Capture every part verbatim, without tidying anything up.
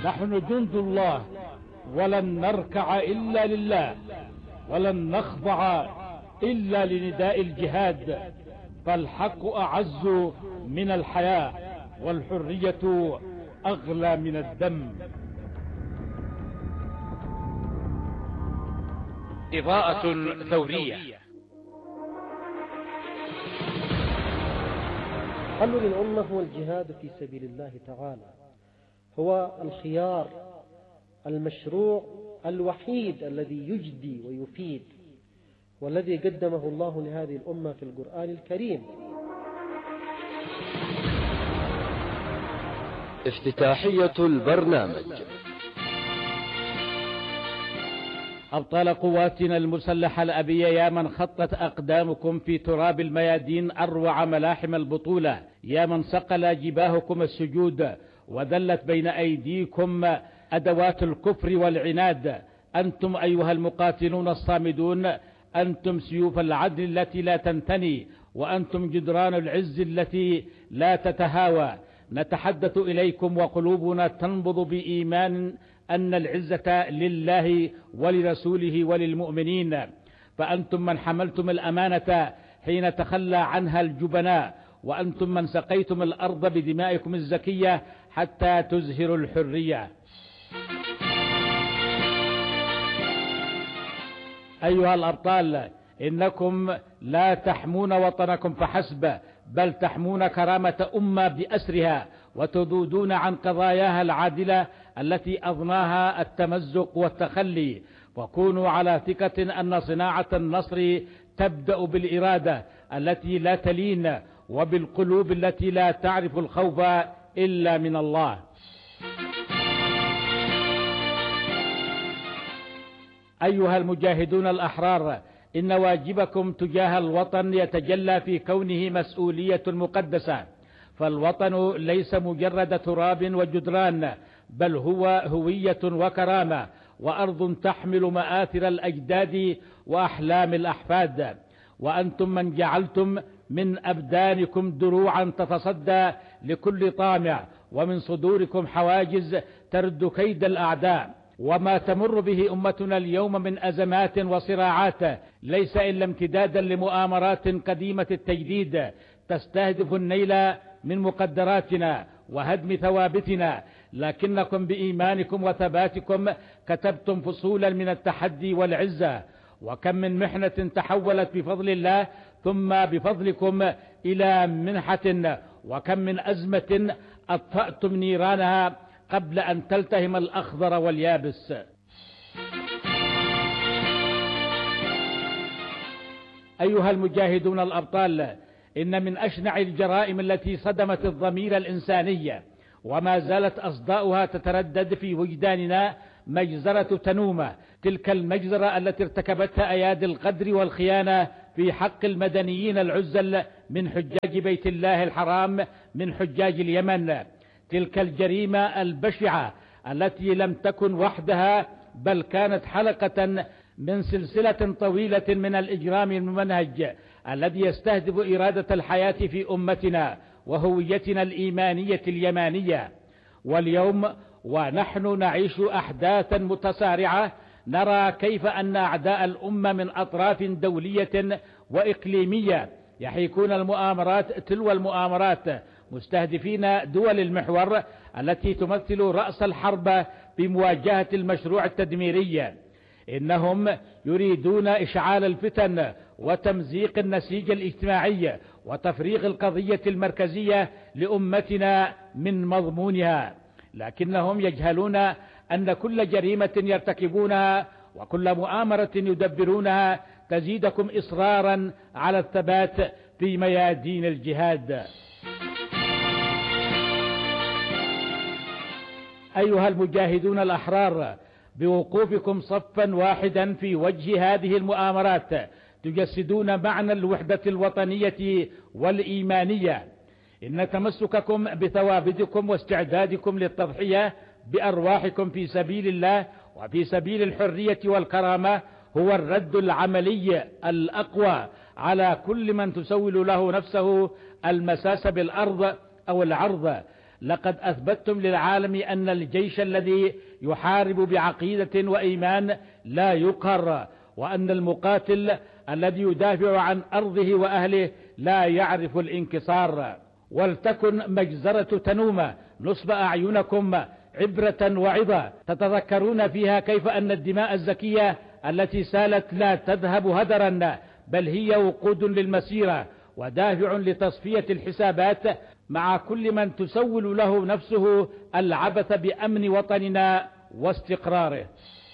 نحن جند الله، ولن نركع إلا لله، ولن نخضع إلا لنداء الجهاد، فالحق أعز من الحياة، والحرية أغلى من الدم. إضاءة ثورية. حل للأمة هو الجهاد في سبيل الله تعالى، هو الخيار المشروع الوحيد الذي يجدي ويفيد، والذي قدمه الله لهذه الأمة في القرآن الكريم. افتتاحية البرنامج. أبطال قواتنا المسلحة الأبية، يا من خطت أقدامكم في تراب الميادين أروع ملاحم البطولة، يا من صقل جباهكم السجود وذلت بين أيديكم أدوات الكفر والعناد، أنتم أيها المقاتلون الصامدون، أنتم سيوف العدل التي لا تنتني، وأنتم جدران العز التي لا تتهاوى. نتحدث إليكم وقلوبنا تنبض بإيمان أن العزة لله ولرسوله وللمؤمنين، فأنتم من حملتم الأمانة حين تخلى عنها الجبناء، وأنتم من سقيتم الأرض بدمائكم الزكية حتى تزهروا الحرية. أيها الأبطال، إنكم لا تحمون وطنكم فحسب، بل تحمون كرامة أمة بأسرها، وتذودون عن قضاياها العادلة التي أضناها التمزق والتخلي، وكونوا على ثقة أن صناعة النصر تبدأ بالإرادة التي لا تلين، وبالقلوب التي لا تعرف الخوف إلا من الله. أيها المجاهدون الأحرار، إن واجبكم تجاه الوطن يتجلى في كونه مسؤولية مقدسة، فالوطن ليس مجرد تراب وجدران، بل هو هوية وكرامة، وأرض تحمل مآثر الأجداد وأحلام الأحفاد، وأنتم من جعلتم من أبدانكم دروعا تتصدى لكل طامع، ومن صدوركم حواجز ترد كيد الأعداء. وما تمر به أمتنا اليوم من أزمات وصراعات ليس إلا امتدادا لمؤامرات قديمة التجديد تستهدف النيل من مقدراتنا وهدم ثوابتنا، لكنكم بإيمانكم وثباتكم كتبتم فصولا من التحدي والعزة، وكم من محنة تحولت بفضل الله ثم بفضلكم إلى منحة، وكم من أزمة أطفأتم نيرانها قبل أن تلتهم الأخضر واليابس. أيها المجاهدون الأبطال، إن من أشنع الجرائم التي صدمت الضمير الإنساني وما زالت أصداؤها تتردد في وجداننا مجزرة تنومة، تلك المجزرة التي ارتكبتها أيادي الغدر والخيانة في حق المدنيين العزل من حجاج بيت الله الحرام من حجاج اليمن، تلك الجريمة البشعة التي لم تكن وحدها بل كانت حلقة من سلسلة طويلة من الإجرام الممنهج الذي يستهدف إرادة الحياة في أمتنا وهويتنا الإيمانية اليمانية. واليوم ونحن نعيش أحداثا متسارعة نرى كيف أن أعداء الأمة من أطراف دولية وإقليمية يحيكون المؤامرات تلو المؤامرات، مستهدفين دول المحور التي تمثل رأس الحرب بمواجهة المشروع التدميري. إنهم يريدون إشعال الفتن وتمزيق النسيج الاجتماعي وتفريغ القضية المركزية لأمتنا من مضمونها، لكنهم يجهلون أن كل جريمة يرتكبونها وكل مؤامرة يدبرونها تزيدكم إصرارا على الثبات في ميادين الجهاد. أيها المجاهدون الأحرار، بوقوفكم صفا واحدا في وجه هذه المؤامرات تجسدون معنى الوحدة الوطنية والإيمانية. إن تمسككم بثوابتكم واستعدادكم للتضحية بأرواحكم في سبيل الله وفي سبيل الحرية والكرامة هو الرد العملي الأقوى على كل من تسول له نفسه المساس بالأرض أو العرض. لقد أثبتتم للعالم أن الجيش الذي يحارب بعقيدة وإيمان لا يقهر، وأن المقاتل الذي يدافع عن أرضه وأهله لا يعرف الانكسار. ولتكن مجزرة تنوم نصب أعينكم عبرة وعظة تتذكرون فيها كيف أن الدماء الزكية التي سالت لا تذهب هدرا، بل هي وقود للمسيرة ودافع لتصفية الحسابات مع كل من تسول له نفسه العبث بأمن وطننا واستقراره.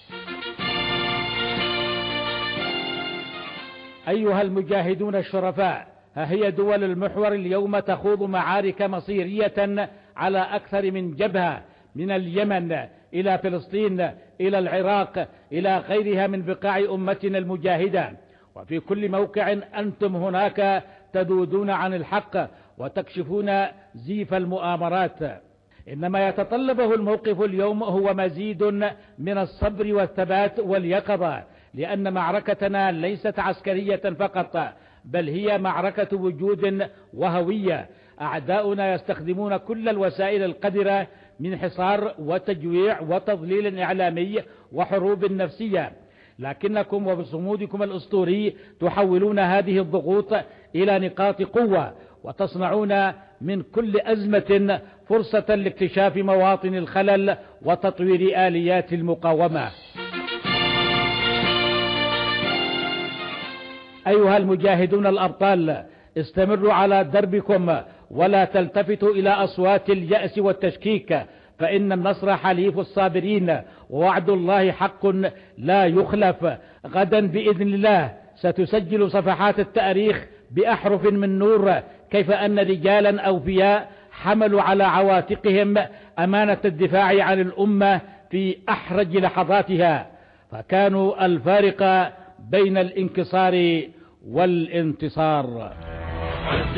أيها المجاهدون الشرفاء، ها هي دول المحور اليوم تخوض معارك مصيرية على أكثر من جبهة، من اليمن إلى فلسطين إلى العراق إلى غيرها من بقاع أمتنا المجاهدة، وفي كل موقع أنتم هناك تذودون عن الحق وتكشفون زيف المؤامرات. إنما يتطلبه الموقف اليوم هو مزيد من الصبر والثبات واليقظة، لأن معركتنا ليست عسكرية فقط، بل هي معركة وجود وهوية. أعداؤنا يستخدمون كل الوسائل القذرة من حصار وتجويع وتضليل إعلامي وحروب نفسية، لكنكم وبصمودكم الأسطوري تحولون هذه الضغوط إلى نقاط قوة، وتصنعون من كل أزمة فرصة لاكتشاف مواطن الخلل وتطوير آليات المقاومة. أيها المجاهدون الأبطال، استمروا على دربكم ولا تلتفتوا إلى أصوات اليأس والتشكيك، فإن النصر حليف الصابرين، ووعد الله حق لا يخلف. غدا بإذن الله ستسجل صفحات التاريخ بأحرف من نور كيف أن رجالا أوفياء حملوا على عواتقهم أمانة الدفاع عن الأمة في أحرج لحظاتها، فكانوا الفارق بين الانكسار والانتصار.